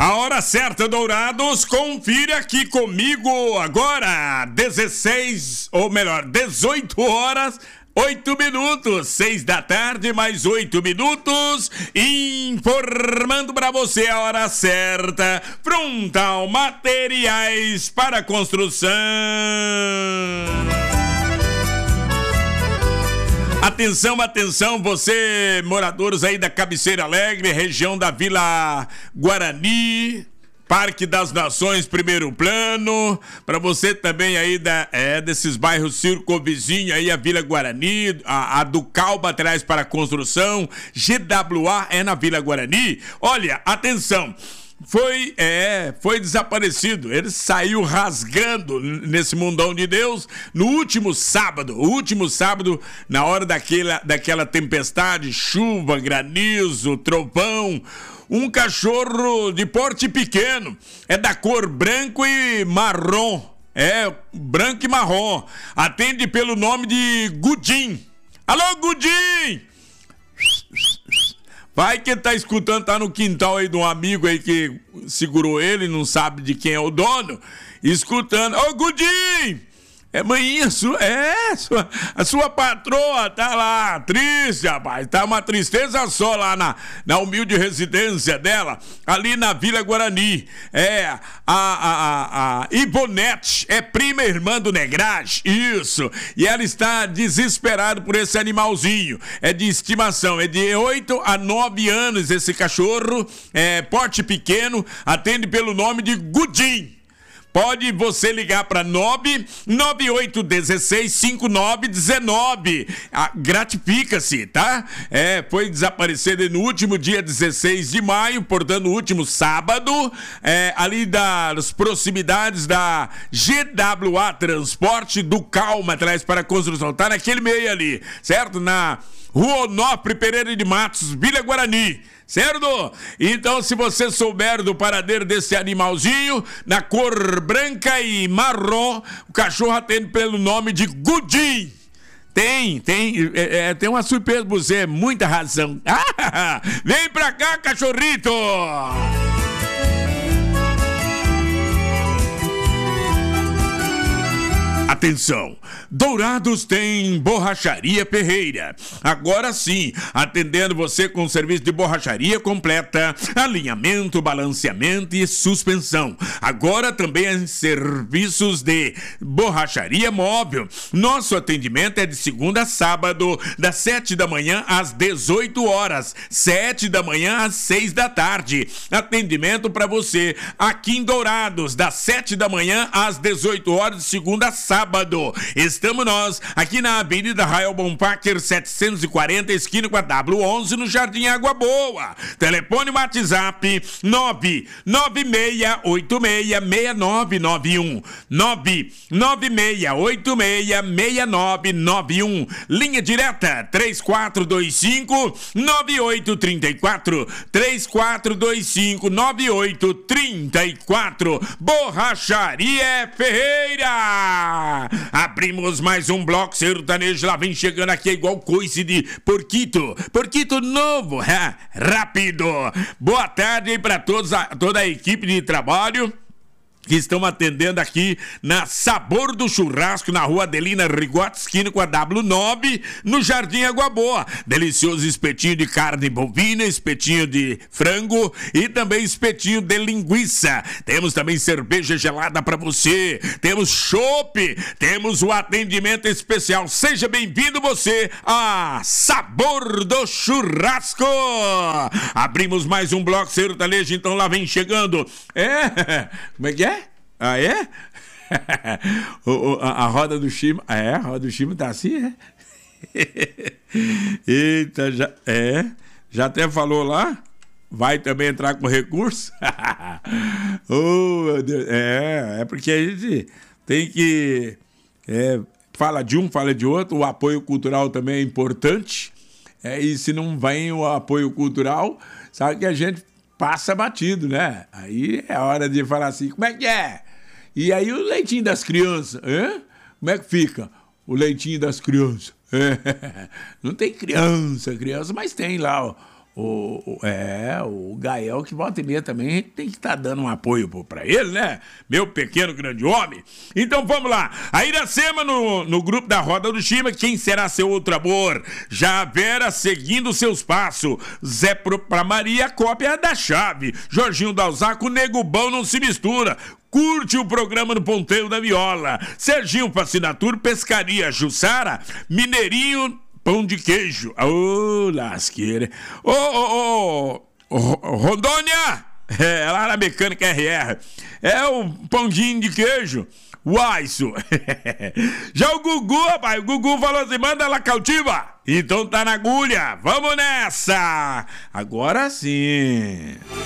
A hora certa, Dourados, confira aqui comigo agora, 18 horas, 8 minutos, 6 da tarde, mais 8 minutos, informando para você a hora certa. Frontal Materiais para Construção. Atenção, atenção, você, moradores aí da Cabeceira Alegre, região da Vila Guarani, Parque das Nações, primeiro plano, para você também aí desses bairros circunvizinhos aí, a Vila Guarani, a do Cal Materiais para Construção, GWA é na Vila Guarani. Olha, atenção, foi desaparecido, ele saiu rasgando nesse mundão de Deus no último sábado, na hora daquela tempestade, chuva, granizo, trovão. Um cachorro de porte pequeno, é da cor branco e marrom, branco e marrom, atende pelo nome de Gudim. Alô, Gudim! Vai que tá escutando, tá no quintal aí de um amigo aí que segurou ele, não sabe de quem é o dono, escutando. Ô, Gudim! Maninha, a sua patroa tá lá, triste, rapaz, tá uma tristeza só lá na humilde residência dela, ali na Vila Guarani. A Ivonete, prima irmã do Negrage, isso, e ela está desesperada por esse animalzinho, de estimação, de 8 a 9 anos esse cachorro, porte pequeno, atende pelo nome de Gudim. Pode você ligar para 998165919. Gratifica-se, tá? Foi desaparecido no último dia 16 de maio, portanto, no último sábado, ali das proximidades da GWA Transporte do Cal Materiais para Construção. Tá naquele meio ali, certo? Na Rua Onofre Pereira de Matos, Vila Guarani. Certo? Então, se você souber do paradeiro desse animalzinho, na cor branca e marrom, o cachorro atende pelo nome de Gudim. Tem uma surpresa pra você, muita razão. Vem pra cá, cachorrito! Atenção, Dourados tem Borracharia Ferreira. Agora sim, atendendo você com serviço de borracharia completa, alinhamento, balanceamento e suspensão. Agora também serviços de borracharia móvel. Nosso atendimento é de segunda a sábado, das 7 da manhã às 18 horas, 7 da manhã às 6 da tarde. Atendimento para você aqui em Dourados, das 7 da manhã às 18 horas, de segunda a sábado. Estamos nós aqui na Avenida Rael Bonpacker 740, esquina com a W11, no Jardim Água Boa. Telefone WhatsApp 996866991, 996866991. Linha direta 3425-9834, 3425-9834. Borracharia Ferreira. Abrimos mais um bloco sertanejo, lá vem chegando aqui igual coice de porquito novo, rápido. Boa tarde aí pra toda a equipe de trabalho que estão atendendo aqui na Sabor do Churrasco, na Rua Adelina Rigotti, esquina com a W9, no Jardim Água Boa. Delicioso espetinho de carne bovina, espetinho de frango e também espetinho de linguiça. Temos também cerveja gelada para você, temos chopp, temos o atendimento especial. Seja bem-vindo você a Sabor do Churrasco. Abrimos mais um bloco sertanejo, então lá vem chegando. Como é que é? Ah, é? A roda do Chima. A roda do Chima tá assim, Eita, já até falou lá? Vai também entrar com recurso? Oh, meu Deus. Porque a gente tem que... fala de um, fala de outro. O apoio cultural também é importante. E se não vem o apoio cultural, sabe que a gente passa batido, né? Aí é hora de falar assim, como é que é? E aí o leitinho das crianças, como é que fica o leitinho das crianças? Não tem criança, mas tem lá O Gael, que volta e meia também, a gente tem que estar dando um apoio pra ele, né? Meu pequeno grande homem. Então vamos lá. A Iracema no grupo da Roda do Chima, quem será seu outro amor? Já a Vera seguindo seus passos. Zé pra Maria, cópia da chave. Jorginho Dalzaco, nego bom não se mistura. Curte o programa no Ponteiro da Viola. Serginho pra assinatura, pescaria. Jussara, Mineirinho, pão de queijo. Ô, lasqueira. Rondônia! Lá na Mecânica RR. É o pãozinho de queijo. Uaiço. Já o Gugu, rapaz. O Gugu falou assim, manda ela cautiva. Então tá na agulha. Vamos nessa. Agora sim.